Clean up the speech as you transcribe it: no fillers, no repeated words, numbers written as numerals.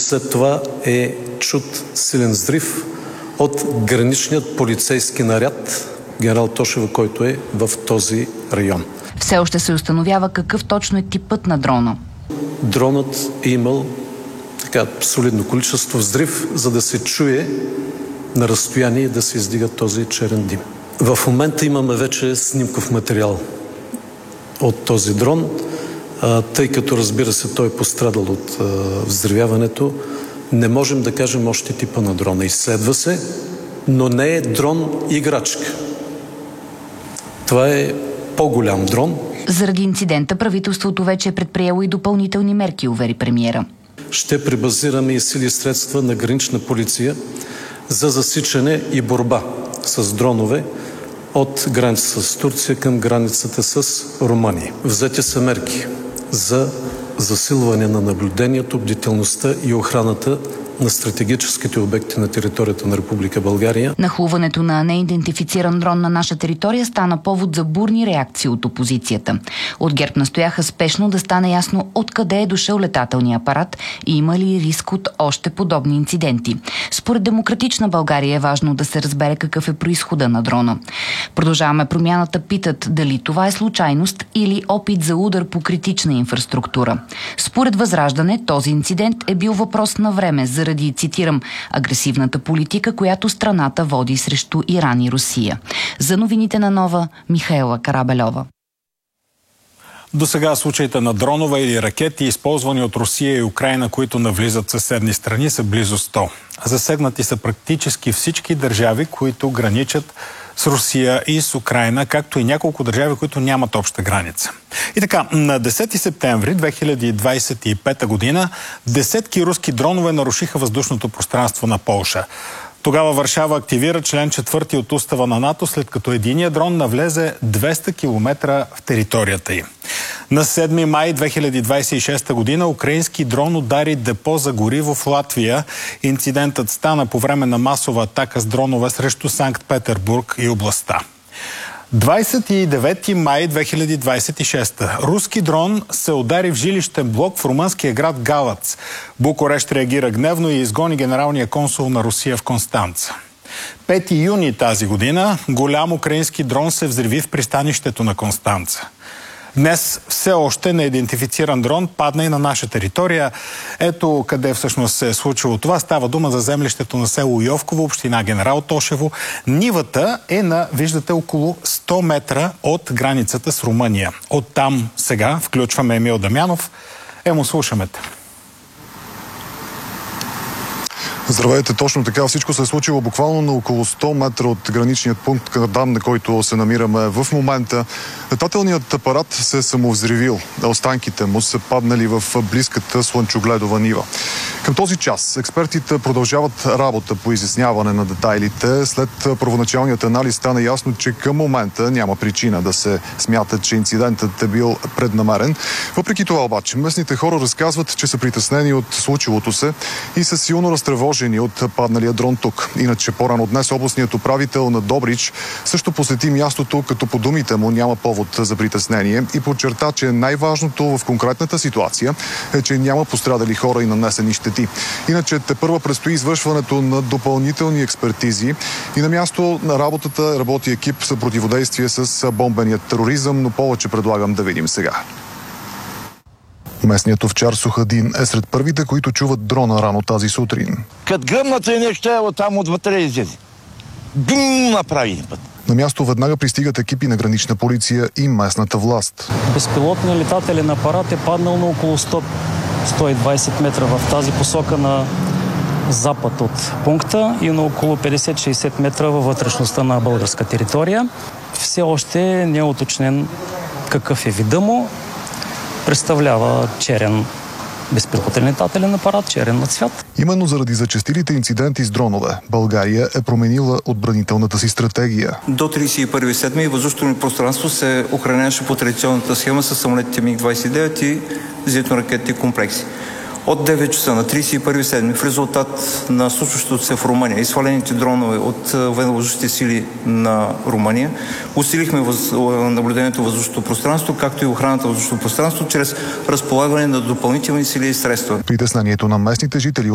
След това е чут силен взрив от граничният полицейски наряд генерал Тошева, който е в този район. Все още се установява какъв точно е типът на дрона. Дронът е имал солидно количество взрив, за да се чуе на разстояние да се издига този черен дим. В момента имаме вече снимков материал от този дрон, тъй като, разбира се, той е пострадал от взривяването. Не можем да кажем още типа на дрона. Изследва се, но не е дрон играчка. Това е по-голям дрон. Заради инцидента правителството вече е предприело и допълнителни мерки, увери премиера. Ще пребазираме и сили и средства на гранична полиция за засичане и борба с дронове от границата с Турция към границата с Румъния. Взети са мерки за засилване на наблюдението, бдителността и охраната на стратегическите обекти на територията на Република България. Нахлуването на неидентифициран дрон на наша територия стана повод за бурни реакции от опозицията. От ГЕРБ настояха спешно да стане ясно откъде е дошъл летателния апарат и има ли риск от още подобни инциденти. Според Демократична България е важно да се разбере какъв е произхода на дрона. Продължаваме промяната питат дали това е случайност или опит за удар по критична инфраструктура. Според Възраждане този инцидент е бил въпрос на време заради, цитирам, агресивната политика, която страната води срещу Иран и Русия. За новините на Нова, Михаела Карабельова. До сега случаите на дронове или ракети, използвани от Русия и Украйна, които навлизат в съседни страни, са близо 100. Засегнати са практически всички държави, които граничат с Русия и с Украйна, както и няколко държави, които нямат обща граница. И така, на 10 септември 2025 година десетки руски дронове нарушиха въздушното пространство на Полша. Тогава Варшава активира член 4 от устава на НАТО, след като единият дрон навлезе 200 км в територията й. На 7 май 2026 година украински дрон удари депо за гориво в Латвия. Инцидентът стана по време на масова атака с дронове срещу Санкт-Петербург и областта. 29 май 2026. Руски дрон се удари в жилищен блок в румънския град Галац. Букурещ реагира гневно и изгони генералния консул на Русия в Констанца. 5 юни тази година голям украински дрон се взриви в пристанището на Констанца. Днес все още неидентифициран дрон падна и на наша територия. Ето къде всъщност се е случило това. Става дума за землището на село Йовково, община Генерал Тошево. Нивата е на, виждате, около 100 метра от границата с Румъния. Оттам сега включваме Емил Дамянов. Емо, слушаме те. Здравейте, точно така. Всичко се е случило буквално на около 100 метра от граничният пункт, на който се намираме в момента. Летателният апарат се е самовзривил. Останките му са паднали в близката слънчогледова нива. Към този час експертите продължават работа по изясняване на детайлите. След първоначалният анализ стана ясно, че към момента няма причина да се смята, че инцидентът е бил преднамерен. Въпреки това обаче, местните хора разказват, че са притеснени от случилото се и са силно разтревожени от падналия дрон тук. Иначе по-рано днес областният управител на Добрич също посети мястото, като по думите му няма повод за притеснение и подчерта, че най-важното в конкретната ситуация е, че няма пострадали хора и нанесени щети. Иначе тепърва предстои извършването на допълнителни експертизи и на място на работата работи екип за противодействие с бомбеният тероризъм, но повече предлагам да видим сега. Местният овчар Сухадин е сред първите, които чуват дрона рано тази сутрин. Като гръмната и нещо е оттам отвътре излезе. Бум направи път. На място веднага пристигат екипи на гранична полиция и местната власт. Безпилотният летателен апарат е паднал на около 100-120 метра в тази посока на запад от пункта и на около 50-60 метра във вътрешността на българска територия. Все още не е уточнен какъв е вида му. Представлява черен безпилотен летателен апарат, черен на цвят. Именно заради зачестилите инциденти с дронове, България е променила отбранителната си стратегия. До 31.7. въздушното ни пространство се охраняваше по традиционната схема с самолетите МиГ-29 и зенитно-ракетни комплекси. От 9 часа на 31.7. в резултат на случващото се в Румъния и свалените дронове от военновъздушните сили на Румъния, усилихме наблюдението в въздушното пространство, както и охраната в въздушното пространство, чрез разполагане на допълнителни сили и средства. Притеснението на местните жители